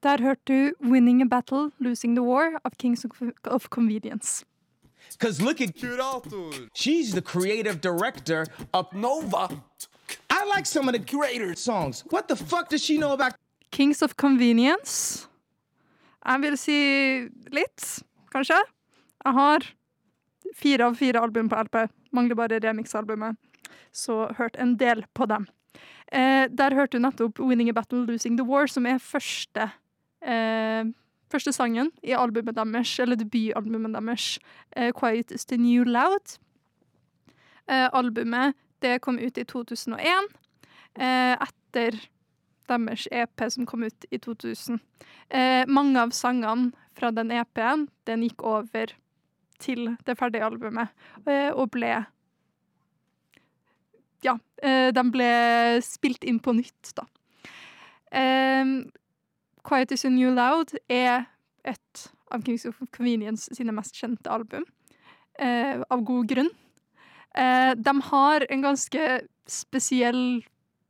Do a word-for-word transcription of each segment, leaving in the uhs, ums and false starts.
Der hørte du Winning a Battle, Losing the War av Kings of, of Convenience. Cause look at Curator. She's the creative director of Nova. I like some of the Curator songs. What the fuck does she know about Kings of Convenience? Jeg vil si litt, kanskje. Jeg har fire av fire album på L P. Mangler bare remix-albumet. Så hørt en del på dem. Eh, der hørte du nettopp Winning a Battle, Losing the War, som er første eh, første sangen i albumet deres, eller debutalbumet deres, eh, Quiet is the New Loud. Eh, albumet, det kom ut i to tusen og en, eh, etter deres E P som kom ut i to tusen. Eh, mange av sangene fra den E P-en, den gikk over til det ferdige albumet, eh, og ble ja, eh, de ble spilt inn på nytt, da. Eh, Quiet is a New Loud er et av Kings of Convenience sine mest kjente album, eh, av god grunn. Eh, de har en ganske spesiell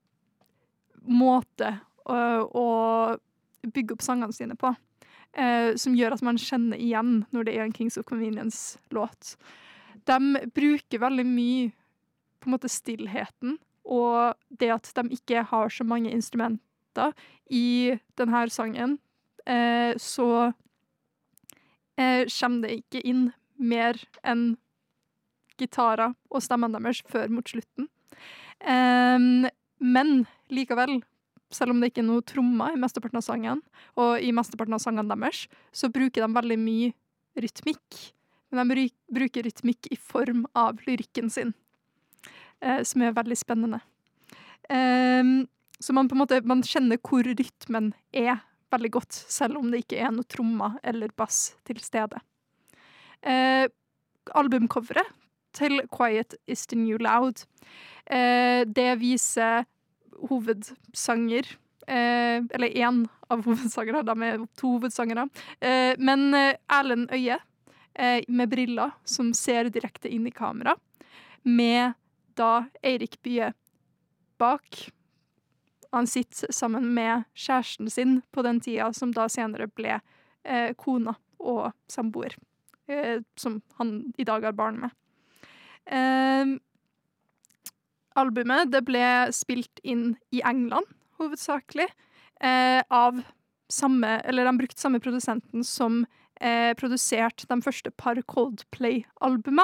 måte å, å bygge opp sangene sine på, eh, som gjør at man kjenner igjen når det er en Kings of Convenience-låt. De bruker veldig mye på en måte stillheten, og det at de ikke har så mange instrumenter i denne sangen, eh, så eh, kommer det ikke inn mer enn gitarer og stemmen deres før mot slutten. Eh, men likevel, selv om det ikke er noe trommer i mesteparten av sangen, og i mesteparten av sangene deres, så bruker de veldig mye rytmikk. Men de bruker rytmikk i form av lyrikken sin, eh, som er veldig spennende. Eh, så man på en måte, man kjenner hvor rytmen er veldig godt, selv om det ikke er noe trommer eller bass til stede. Eh, albumcoveret til Quiet is the New Loud, eh, det viser hovedsanger, eh, eller en av hovedsangere, da med to hovedsangere, eh, men Erlend Øye, eh, med briller, som ser direkte inn i kamera, med da Eirik Bye bak. Han sitter sammen med kjæresten sin på den tida, som da senere ble eh, kona og samboer, eh, som han i dag har barn med. Eh, albumet, det ble spilt inn i England, hovedsakelig, eh, av samme, eller de brukte samme produsenten som eh, produserte de første par Coldplay-albumene.